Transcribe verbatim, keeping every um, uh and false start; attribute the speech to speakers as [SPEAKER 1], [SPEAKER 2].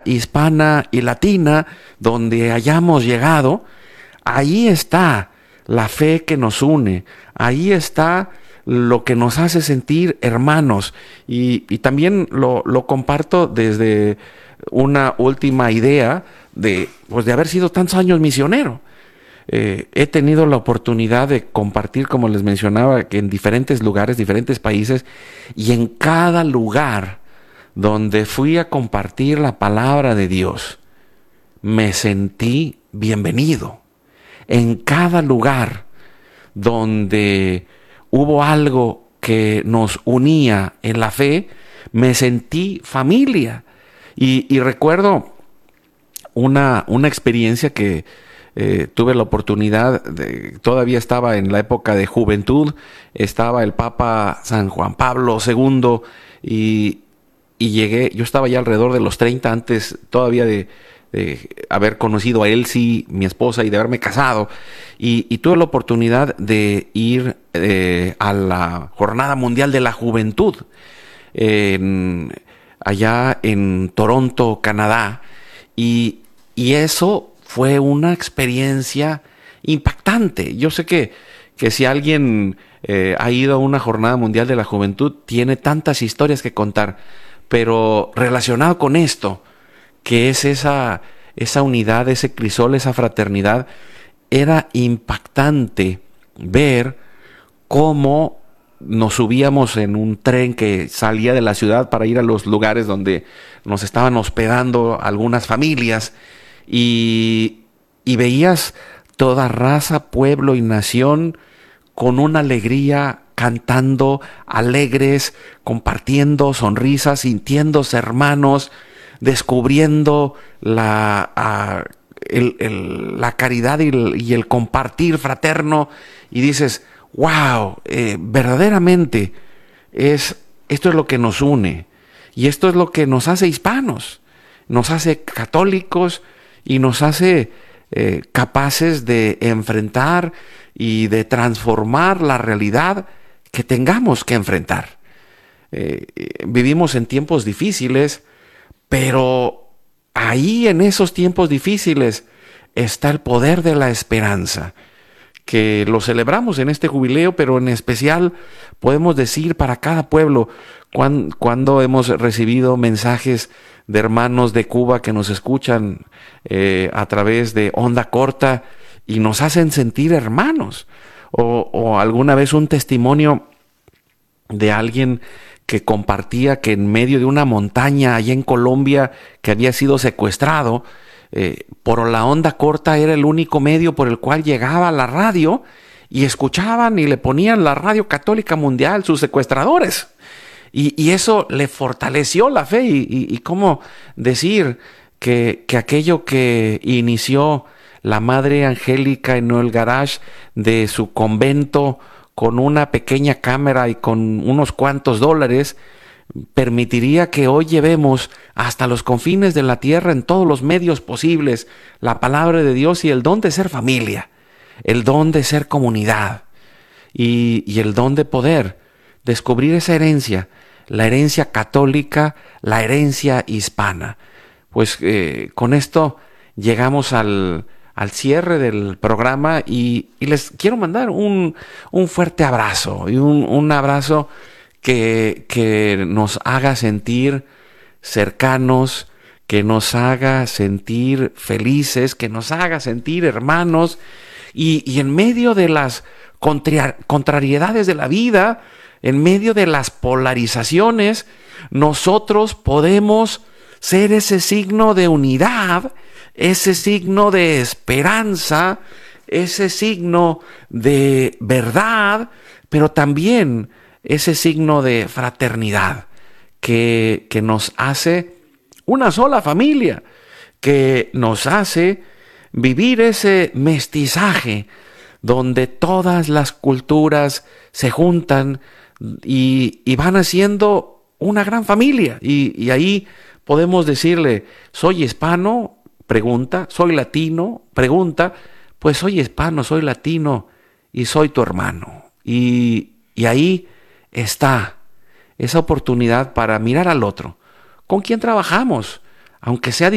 [SPEAKER 1] hispana y latina, donde hayamos llegado, ahí está la fe que nos une, ahí está lo que nos hace sentir hermanos. Y, y también lo, lo comparto desde una última idea de, pues de haber sido tantos años misionero. Eh, he tenido la oportunidad de compartir, como les mencionaba, que en diferentes lugares, diferentes países, y en cada lugar donde fui a compartir la palabra de Dios, me sentí bienvenido. En cada lugar donde hubo algo que nos unía en la fe, me sentí familia. Y, y recuerdo una, una experiencia que eh, tuve la oportunidad, de, todavía estaba en la época de juventud, estaba el Papa San Juan Pablo segundo, y, y llegué, yo estaba ya alrededor de los treinta, antes todavía de, de haber conocido a Elsie, mi esposa, y de haberme casado, y, y tuve la oportunidad de ir eh, a la Jornada Mundial de la Juventud, en, allá en Toronto, Canadá, y, y eso fue una experiencia impactante. Yo sé que, que si alguien eh, ha ido a una Jornada Mundial de la Juventud, tiene tantas historias que contar, pero relacionado con esto, que es esa, esa unidad, ese crisol, esa fraternidad, era impactante ver cómo nos subíamos en un tren que salía de la ciudad para ir a los lugares donde nos estaban hospedando algunas familias, y, y veías toda raza, pueblo y nación con una alegría, cantando, alegres, compartiendo sonrisas, sintiéndose hermanos, descubriendo la, uh, el, el, la caridad y el, y el compartir fraterno, y dices, wow, eh, verdaderamente es, esto es lo que nos une, y esto es lo que nos hace hispanos, nos hace católicos y nos hace eh, capaces de enfrentar y de transformar la realidad que tengamos que enfrentar. Eh, vivimos en tiempos difíciles, pero ahí en esos tiempos difíciles está el poder de la esperanza, que lo celebramos en este jubileo, pero en especial podemos decir para cada pueblo, cuando, cuando hemos recibido mensajes de hermanos de Cuba que nos escuchan eh, a través de onda corta y nos hacen sentir hermanos, o, o alguna vez un testimonio de alguien que compartía que en medio de una montaña allá en Colombia, que había sido secuestrado, eh, por la onda corta era el único medio por el cual llegaba la radio, y escuchaban y le ponían la radio católica mundial, sus secuestradores. Y, y eso le fortaleció la fe. Y, y, y cómo decir que, que aquello que inició la Madre Angélica en el garage de su convento, con una pequeña cámara y con unos cuantos dólares, permitiría que hoy llevemos hasta los confines de la tierra, en todos los medios posibles, la palabra de Dios y el don de ser familia, el don de ser comunidad, y, y el don de poder descubrir esa herencia, la herencia católica, la herencia hispana. Pues eh, con esto llegamos al, al cierre del programa, y, y les quiero mandar un, un fuerte abrazo, y un, un abrazo que, que nos haga sentir cercanos, que nos haga sentir felices, que nos haga sentir hermanos, y, y en medio de las contra, contrariedades de la vida, en medio de las polarizaciones, nosotros podemos ser ese signo de unidad, ese signo de esperanza, ese signo de verdad, pero también ese signo de fraternidad que, que nos hace una sola familia, que nos hace vivir ese mestizaje donde todas las culturas se juntan y, y van haciendo una gran familia. Y, y ahí podemos decirle, soy hispano, pregunta, soy latino, pregunta, pues soy hispano, soy latino y soy tu hermano. Y, y ahí está esa oportunidad para mirar al otro, con quien trabajamos, aunque sea